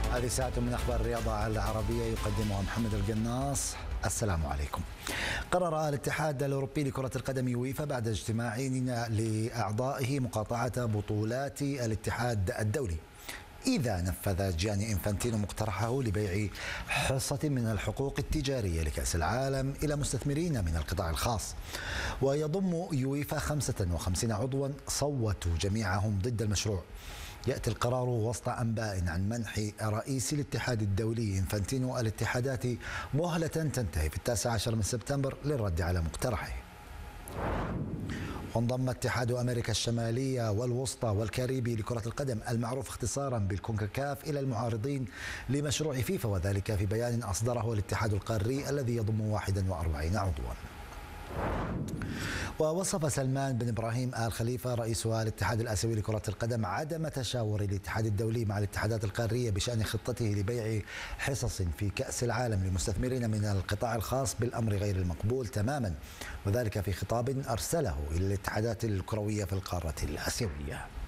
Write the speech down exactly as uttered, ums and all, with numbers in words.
هذه ساعة من أخبار الرياضة العربية يقدمها محمد القناص. السلام عليكم. قرر الاتحاد الأوروبي لكرة القدم يويفا بعد اجتماع لأعضائه مقاطعة بطولات الاتحاد الدولي إذا نفذ جياني إنفانتينو مقترحه لبيع حصة من الحقوق التجارية لكأس العالم إلى مستثمرين من القطاع الخاص. ويضم يويفا خمسة وخمسين عضوا صوتوا جميعهم ضد المشروع. يأتي القرار وسط أنباء عن منح رئيس الاتحاد الدولي إنفانتينو الاتحادات مهلة تنتهي في التاسع عشر من سبتمبر للرد على مقترحه. وانضم اتحاد أمريكا الشمالية والوسطى والكاريبي لكرة القدم المعروف اختصارا بالكونكاكاف إلى المعارضين لمشروع فيفا، وذلك في بيان أصدره الاتحاد القاري الذي يضم واحد وأربعين عضوا. ووصف سلمان بن إبراهيم آل خليفة رئيس الاتحاد الآسيوي لكرة القدم عدم تشاور الاتحاد الدولي مع الاتحادات القارية بشأن خطته لبيع حصص في كأس العالم لمستثمرين من القطاع الخاص بالأمر غير المقبول تماما، وذلك في خطاب أرسله إلى الاتحادات الكروية في القارة الآسيوية.